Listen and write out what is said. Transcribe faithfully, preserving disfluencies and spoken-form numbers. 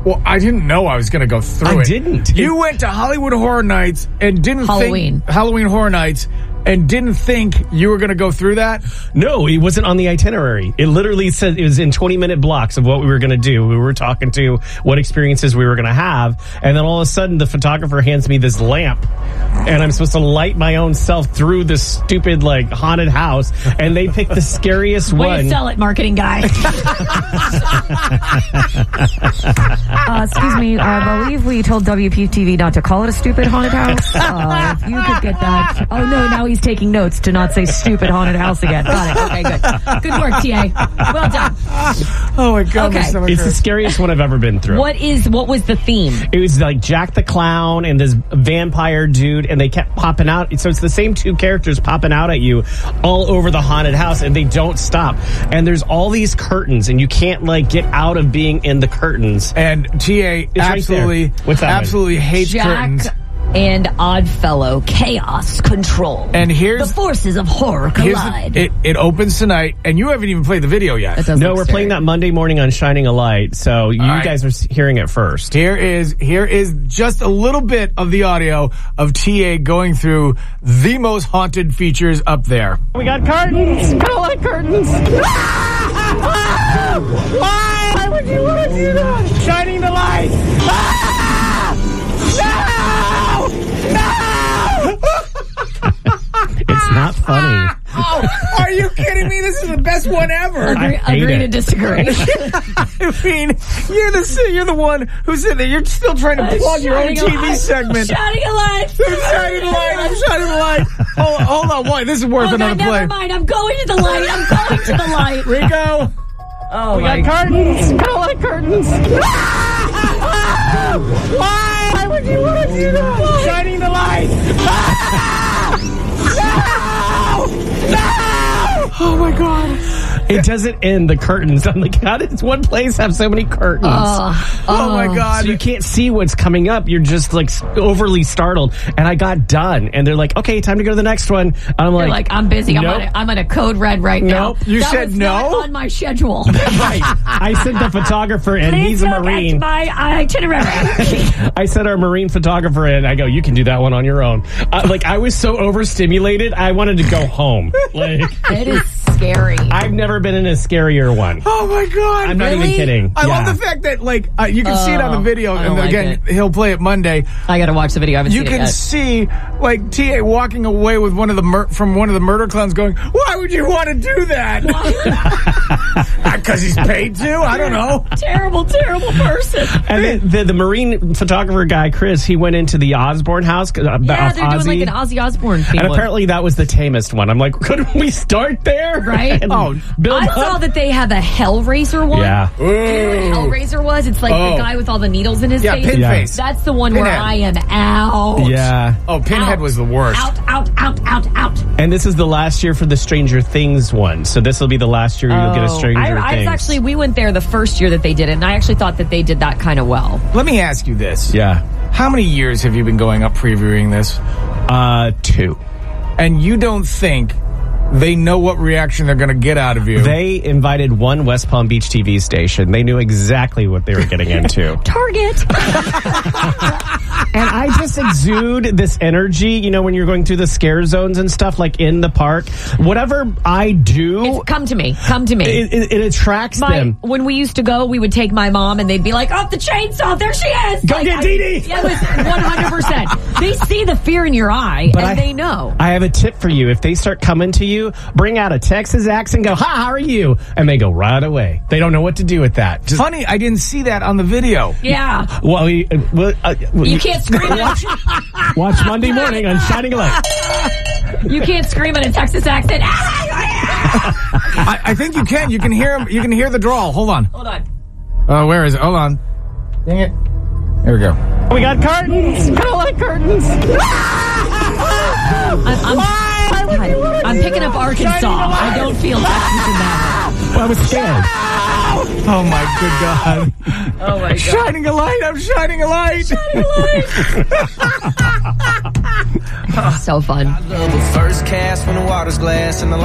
Well, I didn't know I was going to go through I it. I didn't. You went to Hollywood Horror Nights and didn't Halloween. think... Halloween Horror Nights and didn't think you were going to go through that? No, it wasn't on the itinerary. It literally said it was in twenty-minute blocks of what we were going to do. We were talking to what experiences we were going to have. And then all of a sudden, the photographer hands me this lamp. And I'm supposed to light my own self through this stupid, like, haunted house. And they picked the scariest Way one. to sell it, marketing guy. uh, excuse me, I believe we told W P T V not to call it a stupid haunted house. Uh, if you could get that. Oh, no, now he's taking notes to not say stupid haunted house again. Got it. Okay, good. Good work, T A. Well done. Oh, my God. Okay. My stomach It's the hurts. scariest one I've ever been through. What is, what was the theme? It was like Jack the Clown and this vampire dude, and they kept popping out. So it's the same two characters popping out at you all over the haunted house, and they don't stop. And there's all these curtains, and you can't, like, get out of being in the curtains. And T A right absolutely, there. What's that one? absolutely hates Jack curtains. and Oddfellow, Chaos Control. And here's the forces of horror here's collide. the, it, it opens tonight, and you haven't even played the video yet. That does No, look we're scary. playing that Monday morning on Shining a Light, so you right. guys are hearing it first. Here is here is just a little bit of the audio of T A going through the most haunted features up there. We got curtains. I don't like curtains. Why? Why would you want to do that? Shining the light. No! No! It's not funny. Oh, are you kidding me? This is the best one ever. Agree, I hate agree it. to disagree. I mean, you're the you're the one who's sitting there. You're still trying to plug your own Shining T a V light. segment. Shining a light. I'm shining the light. I'm shining the light. Hold, hold on, boy. This is worth Oh, another God, play. never mind. I'm going to the light. I'm going to the light. Rico. Oh, We my got curtains. I don't like curtains. Why? Why would you want to do that? Shining the light. No! No! Oh my God. It doesn't end the curtains. I'm like, how does one place have so many curtains? Uh, Oh my God. So you can't see what's coming up. You're just like overly startled. And I got done. And they're like, okay, time to go to the next one. And I'm You're like, like, I'm busy. I'm, nope. on a, I'm on a code red right now. Nope. You that said was no? not on my schedule. Right. I sent the photographer in. Please He's a look Marine. at my itinerary. I sent our Marine photographer in. I go, you can do that one on your own. Uh, like, I was so overstimulated, I wanted to go home. Like, It is scary. I've never been in a scarier one. Oh my God. I'm not Really? even kidding. I Yeah. love the fact that, like, uh, you can see it on the Oh, video, I and don't like again, it. he'll play it Monday. I got to watch the video. I haven't You seen it can yet. see, like, T A walking away with one of the mur- from one of the murder clowns, going, "Why would you want to do that?" Because he's paid to. I don't know. terrible, terrible person. And then the, the Marine photographer guy, Chris, he went into the Osborne house. Uh, Yeah, off they're Ozzy. doing like an Ozzy Osbourne theme. And one. apparently that was the tamest one. I'm like, couldn't we start there? Right? And Oh, build I up? saw that they have a Hellraiser one. Yeah. Do you know what Hellraiser was? It's like Oh. the guy with all the needles in his Yeah, face. pin Yeah. face. That's the one where Pinhead. I am out. Yeah. Oh, Pinhead Out. was the worst. Out, out, out, out, out. And this is the last year for the Stranger Things one. So this will be the last year you'll get a Stranger I, I Things. was actually, we went there the first year that they did it, and I actually thought that they did that kind of well. Let me ask you this. Yeah. How many years have you been going up previewing this? Uh, two. And you don't think they know what reaction they're going to get out of you? They invited one West Palm Beach T V station. They knew exactly what they were getting into. Target. And I just exude this energy, you know, when you're going through the scare zones and stuff, like in the park. Whatever I do, It's, come to me. Come to me. it, it, it attracts My, them. when we used to go, we would take my mom and they'd be like, "Oh, the chainsaw, there she is!" Go like, get I- Dee Dee. Yeah, it was one hundred percent. They see the fear in your eye, But and I- they know. I have a tip for you. If they start coming to you, bring out a Texas accent, go, "Hi, how are you?" And they go right away. They don't know what to do with that. Just Funny, I didn't see that on the video. Yeah. well, we, uh, well, uh, You can't scream at watch, watch Monday morning on Shining a Light. You can't scream in a Texas accent. I, I think you can. You can hear him. You can hear the drawl. Hold on. Hold on. Uh, where is it? Hold on. Dang it. There we go. We got curtains. I don't like curtains. I'm, I'm, God, I'm picking up Arkansas. I don't feel Texas in that Well, I was scared. Oh my good God. one. Oh my God. Shining a light. I'm shining a light. So fun. Love the first cast when the water's glass and the